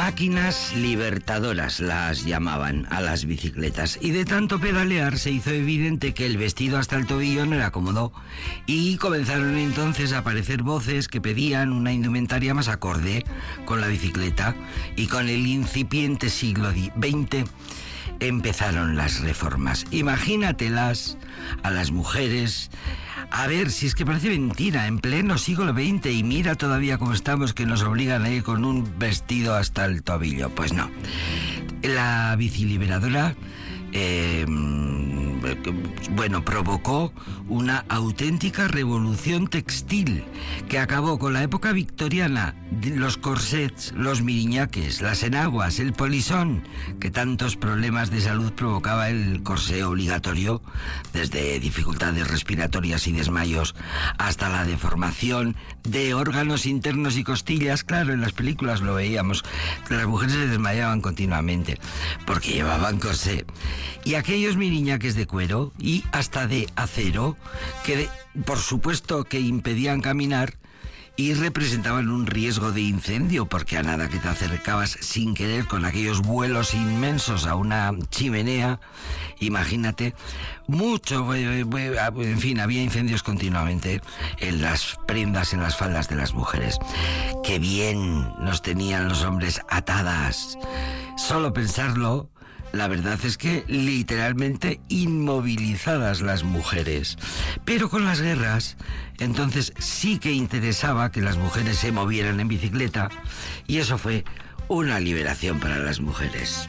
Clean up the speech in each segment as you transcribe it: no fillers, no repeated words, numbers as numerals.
Máquinas libertadoras las llamaban a las bicicletas, y de tanto pedalear se hizo evidente que el vestido hasta el tobillo no era cómodo, y comenzaron entonces a aparecer voces que pedían una indumentaria más acorde con la bicicleta, y con el incipiente siglo XX empezaron las reformas. Imagínatelas a las mujeres. A ver, si es que parece mentira, en pleno siglo XX, y mira todavía cómo estamos, que nos obligan a ir con un vestido hasta el tobillo. Pues no. La biciliberadora, provocó una auténtica revolución textil que acabó con la época victoriana, los corsets, los miriñaques, las enaguas, el polisón, que tantos problemas de salud provocaba el corsé obligatorio, desde dificultades respiratorias y desmayos hasta la deformación de órganos internos y costillas. Claro, en las películas lo veíamos, que las mujeres se desmayaban continuamente porque llevaban corsé. Y aquellos miriñaques de cuero y hasta de acero, que por supuesto que impedían caminar y representaban un riesgo de incendio, porque a nada que te acercabas sin querer con aquellos vuelos inmensos a una chimenea, imagínate, en fin, había incendios continuamente en las prendas, en las faldas de las mujeres. Qué bien nos tenían los hombres atadas. Solo pensarlo, la verdad es que literalmente inmovilizadas las mujeres. Pero con las guerras, entonces sí que interesaba que las mujeres se movieran en bicicleta, y eso fue una liberación para las mujeres.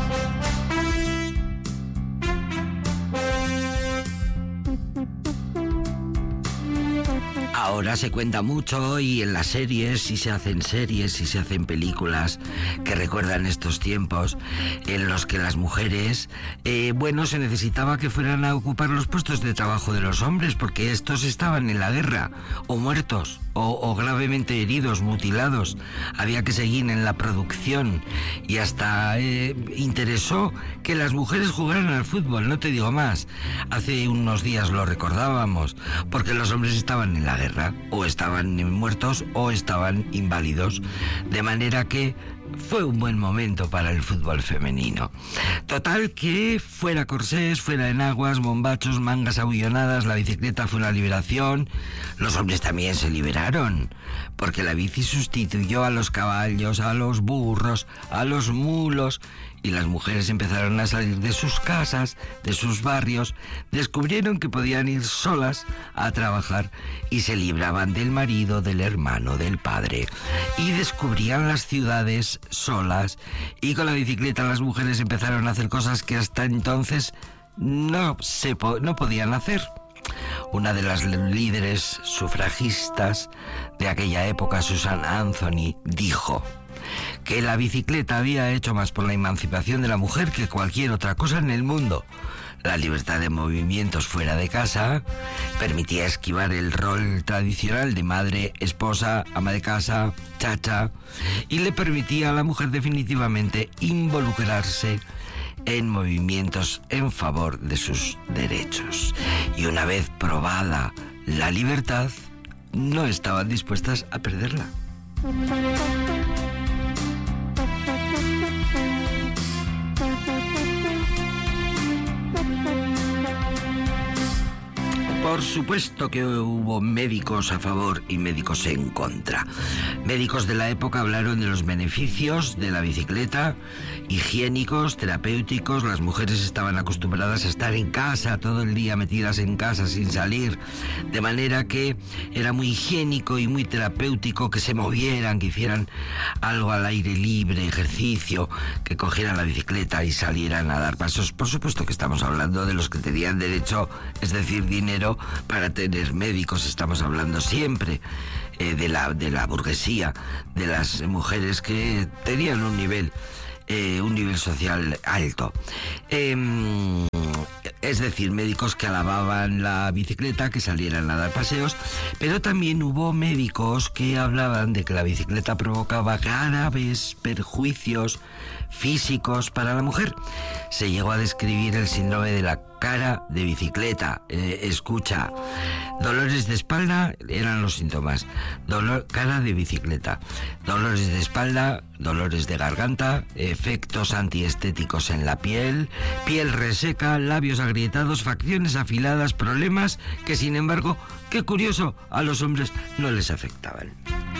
Ahora se cuenta mucho, y en las series, y se hacen series y se hacen películas que recuerdan estos tiempos en los que las mujeres, se necesitaba que fueran a ocupar los puestos de trabajo de los hombres, porque estos estaban en la guerra, o muertos, o gravemente heridos, mutilados. Había que seguir en la producción, y hasta interesó que las mujeres jugaran al fútbol, no te digo más. Hace unos días lo recordábamos, porque los hombres estaban en la guerra, o estaban muertos o estaban inválidos, de manera que fue un buen momento para el fútbol femenino. Total que fuera corsés, fuera enaguas, bombachos, mangas abullonadas, la bicicleta fue una liberación. Los hombres también se liberaron, porque la bici sustituyó a los caballos, a los burros, a los mulos, y las mujeres empezaron a salir de sus casas, de sus barrios, descubrieron que podían ir solas a trabajar y se libraban del marido, del hermano, del padre, y descubrían las ciudades solas, y con la bicicleta las mujeres empezaron a hacer cosas que hasta entonces no podían hacer. Una de las líderes sufragistas de aquella época, Susan Anthony, dijo que la bicicleta había hecho más por la emancipación de la mujer que cualquier otra cosa en el mundo. La libertad de movimientos fuera de casa permitía esquivar el rol tradicional de madre, esposa, ama de casa, chacha, y le permitía a la mujer definitivamente involucrarse en movimientos en favor de sus derechos. Y una vez probada la libertad, no estaban dispuestas a perderla. Por supuesto que hubo médicos a favor y médicos en contra. Médicos de la época hablaron de los beneficios de la bicicleta, higiénicos, terapéuticos. Las mujeres estaban acostumbradas a estar en casa todo el día, metidas en casa sin salir, de manera que era muy higiénico y muy terapéutico que se movieran, que hicieran algo al aire libre, ejercicio, que cogieran la bicicleta y salieran a dar pasos. Por supuesto que estamos hablando de los que tenían derecho, es decir, dinero para tener médicos. Estamos hablando siempre de la burguesía, de las mujeres que tenían un nivel social alto. Es decir, médicos que alababan la bicicleta, que salieran a dar paseos, pero también hubo médicos que hablaban de que la bicicleta provocaba graves perjuicios físicos para la mujer. Se llegó a describir el síndrome de la cara de bicicleta. Escucha, dolores de espalda eran los síntomas. Cara de bicicleta, dolores de espalda, dolores de garganta, efectos antiestéticos en la piel, piel reseca, labios agrietados, facciones afiladas, problemas que, sin embargo, qué curioso, a los hombres no les afectaban.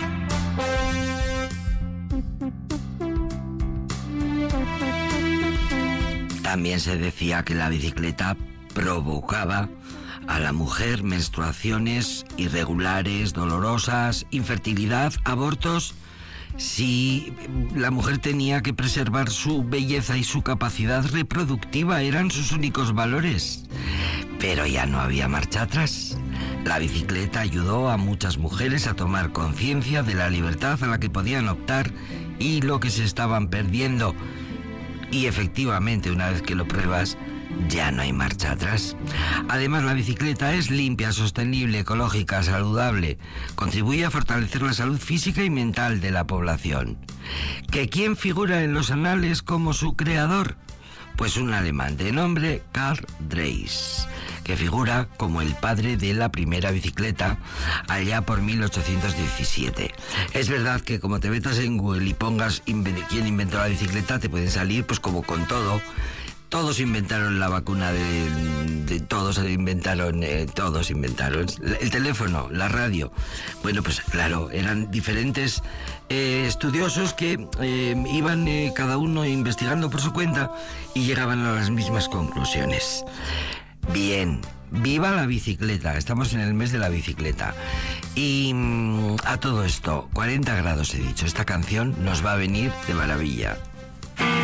También se decía que la bicicleta provocaba a la mujer menstruaciones irregulares, dolorosas, infertilidad, abortos. Si la mujer tenía que preservar su belleza y su capacidad reproductiva, eran sus únicos valores. Pero ya no había marcha atrás. La bicicleta ayudó a muchas mujeres a tomar conciencia de la libertad a la que podían optar y lo que se estaban perdiendo. Y efectivamente, una vez que lo pruebas, ya no hay marcha atrás. Además, la bicicleta es limpia, sostenible, ecológica, saludable. Contribuye a fortalecer la salud física y mental de la población. ¿Que quién figura en los anales como su creador? Pues un alemán de nombre Karl Dreis, que figura como el padre de la primera bicicleta allá por 1817. Es verdad que como te metas en Google y pongas quién inventó la bicicleta, te pueden salir pues como con todo. Todos inventaron la vacuna todos inventaron el teléfono, la radio. Bueno, pues claro, eran diferentes estudiosos que iban cada uno investigando por su cuenta y llegaban a las mismas conclusiones. Bien, viva la bicicleta, estamos en el mes de la bicicleta. Y a todo esto, 40 grados he dicho, esta canción nos va a venir de maravilla.